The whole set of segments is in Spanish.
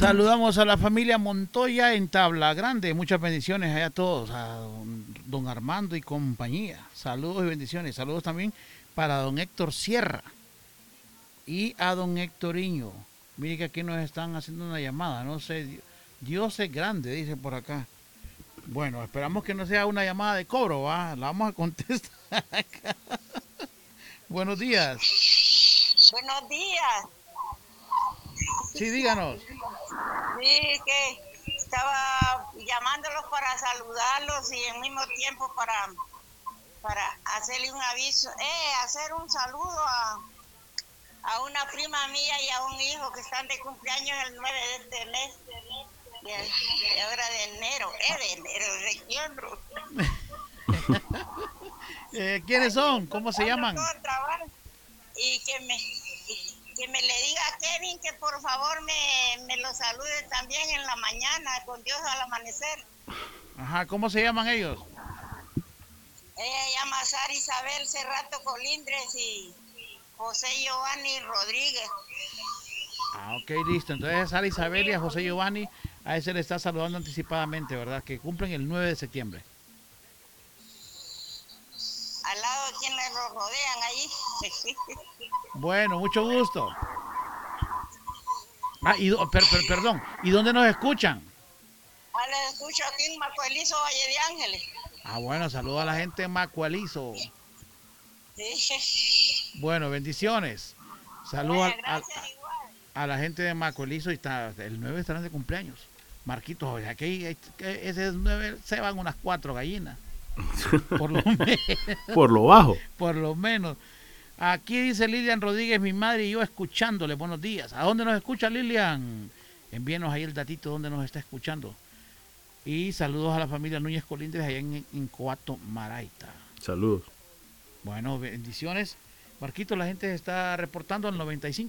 Saludamos a la familia Montoya en Tabla Grande. Muchas bendiciones allá a todos, a don Armando y compañía. Saludos y bendiciones. Saludos también para don Héctor Sierra y a don Héctoriño. Mire que aquí nos están haciendo una llamada. No sé, Dios es grande, dice por acá. Bueno, esperamos que no sea una llamada de cobro, ¿va? La vamos a contestar acá. Buenos días. Buenos días. Sí, díganos. Sí, que estaba llamándolos para saludarlos y al mismo tiempo para hacerle un aviso, hacer un saludo a una prima mía y a un hijo que están de cumpleaños el 9 de este mes, de ahora de enero, ¿Quiénes son? ¿Cómo se llaman? Y que me le diga a Kevin que por favor me lo salude también en la mañana, con Dios al amanecer. Ajá, ¿cómo se llaman ellos? Ella llama Sara Isabel Cerrato Colindres y José Giovanni Rodríguez. Ah, ok, listo. Entonces a Sara Isabel y a José Giovanni, a ese le está saludando anticipadamente, ¿verdad? Que cumplen el 9 de septiembre. Al lado de quien les rodean ahí. Bueno, mucho gusto. Ah, perdón, ¿y dónde nos escuchan? Les escucho aquí en Macuelizo, Valle de Ángeles. Ah, bueno, saludo a la gente de Macualizo. Sí. Bueno, bendiciones. Saludos a la gente de Macualizo y el 9 estarán de cumpleaños. Marquitos, oye, aquí ese 9 se van unas 4 gallinas. Por lo menos. Por lo bajo. Por lo menos. Aquí dice Lilian Rodríguez, mi madre y yo escuchándole. Buenos días. ¿A dónde nos escucha Lilian? Envíenos ahí el datito donde nos está escuchando. Y saludos a la familia Núñez Colindres allá en Coato, Maraita. Saludos. Bueno, bendiciones. Marquito, la gente está reportando al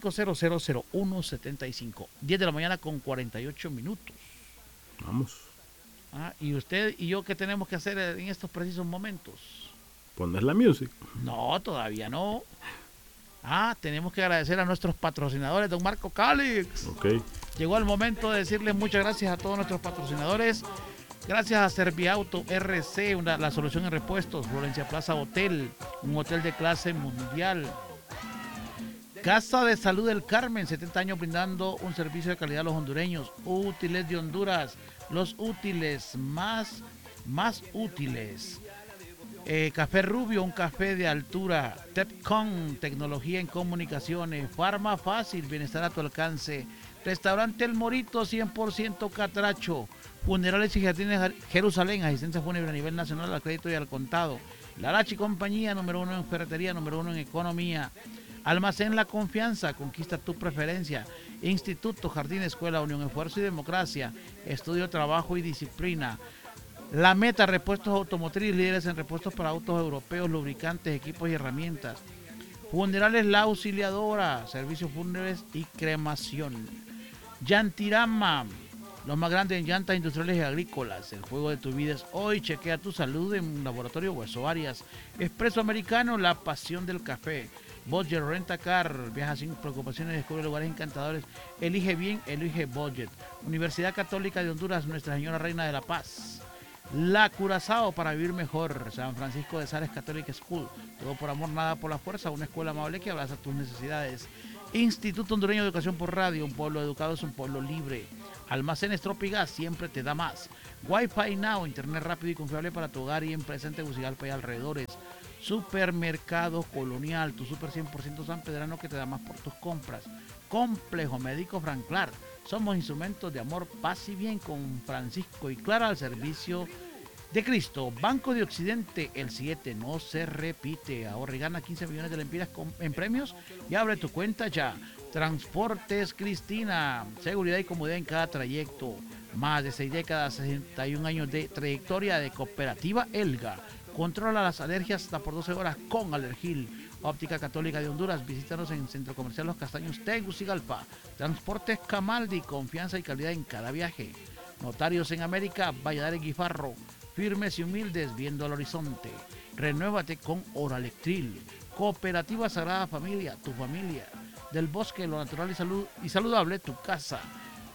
95000175. 10 de la mañana con 48 minutos. Vamos. ¿Y usted y yo qué tenemos que hacer en estos precisos momentos? Poner la music. No, todavía no. Tenemos que agradecer a nuestros patrocinadores, don Marco Calix. Ok. Llegó el momento de decirles muchas gracias a todos nuestros patrocinadores. Gracias a Serviauto RC, la solución en repuestos. Florencia Plaza Hotel, un hotel de clase mundial. Casa de Salud del Carmen, 70 años brindando un servicio de calidad a los hondureños. Útiles de Honduras, los útiles más útiles. Café Rubio, un café de altura. Tepcon, tecnología en comunicaciones. Farma Fácil, bienestar a tu alcance. Restaurante El Morito, 100% catracho. Funerales y Jardines Jerusalén, asistencia fúnebre a nivel nacional al crédito y al contado. Larachi Compañía, número 1 en ferretería, número 1 en economía. Almacén La Confianza, conquista tu preferencia. Instituto Jardín Escuela Unión Esfuerzo y Democracia. Estudio, trabajo y disciplina. La Meta, repuestos automotriz, líderes en repuestos para autos europeos, lubricantes, equipos y herramientas. Funerales La Auxiliadora, servicios fúnebres y cremación. Yantirama, los más grandes en llantas industriales y agrícolas. El juego de tu vida es hoy. Chequea tu salud en Laboratorio Hueso Arias. Expreso Americano, la pasión del café. Budget Renta Car, viaja sin preocupaciones, descubre lugares encantadores. Elige bien, elige Budget. Universidad Católica de Honduras, Nuestra Señora Reina de la Paz. La Curazao, para vivir mejor. San Francisco de Sales Catholic School. Todo por amor, nada por la fuerza. Una escuela amable que abraza tus necesidades. Instituto Hondureño de Educación por Radio. Un pueblo educado es un pueblo libre. Almacenes Tropigas, siempre te da más. Wi-Fi Now, internet rápido y confiable para tu hogar y empresa en Tegucigalpa y alrededores. Supermercado Colonial, tu super 100% San Pedrano que te da más por tus compras. Complejo Médico Franclar, somos instrumentos de amor, paz y bien con Francisco y Clara al servicio de Cristo. Banco de Occidente, el 7 no se repite. Ahorra y gana 15 millones de lempiras en premios y abre tu cuenta ya. Transportes Cristina, seguridad y comodidad en cada trayecto. Más de 6 décadas, 61 años de trayectoria de Cooperativa Elga. Controla las alergias hasta por 12 horas con Alergil. Óptica Católica de Honduras, visítanos en Centro Comercial Los Castaños, Tegucigalpa. Transportes Camaldi, confianza y calidad en cada viaje. Notarios en América, Valladares Guifarro. Firmes y humildes, viendo al horizonte. Renuévate con Oralectril. Cooperativa Sagrada Familia, tu familia. Del Bosque, lo natural y saludable, tu casa.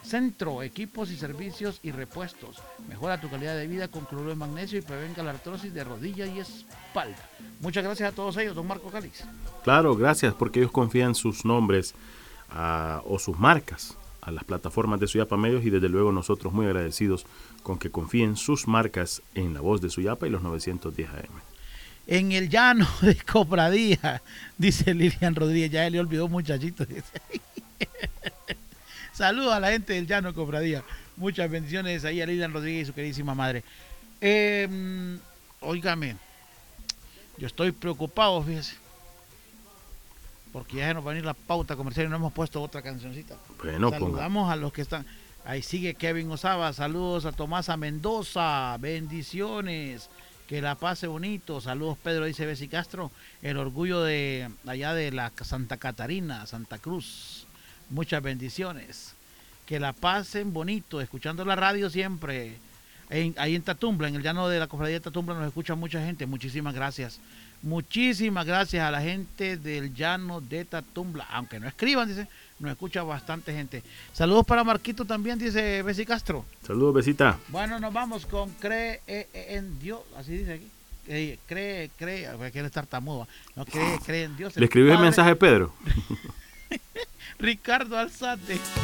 Centro, equipos y servicios y repuestos. Mejora tu calidad de vida con cloruro de magnesio y prevenga la artrosis de rodilla y espalda. Muchas gracias a todos ellos, don Marco Calix. Claro, gracias, porque ellos confían sus nombres o sus marcas a las plataformas de Suyapa Medios, y desde luego nosotros muy agradecidos con que confíen sus marcas en la voz de Suyapa y los 910 AM. En el llano de Cofradía, dice Lilian Rodríguez, ya le olvidó muchachito. Saludos a la gente del llano de Cofradía. Muchas bendiciones ahí a Lilian Rodríguez y su queridísima madre. Óigame, yo estoy preocupado, fíjese, porque ya se nos va a venir la pauta comercial y no hemos puesto otra cancioncita. Bueno, saludamos a los que están. Ahí sigue Kevin Osaba, saludos a Tomasa Mendoza, bendiciones, que la pase bonito. Saludos Pedro, dice Bessie Castro, el orgullo de allá de la Santa Catarina, Santa Cruz. Muchas bendiciones, que la pasen bonito, escuchando la radio siempre. Ahí en Tatumbla, en el llano de la Cofradía de Tatumbla nos escucha mucha gente. Muchísimas gracias. Muchísimas gracias a la gente del llano de Tatumbla. Aunque no escriban, dice, nos escucha bastante gente. Saludos para Marquito también, dice Bessie Castro. Saludos, Besita. Bueno, nos vamos con Cree en Dios, así dice aquí. Cree, quiere estar tartamudo. No, cree en Dios. ¿Le escribió el mensaje a Pedro? Ricardo Alzate.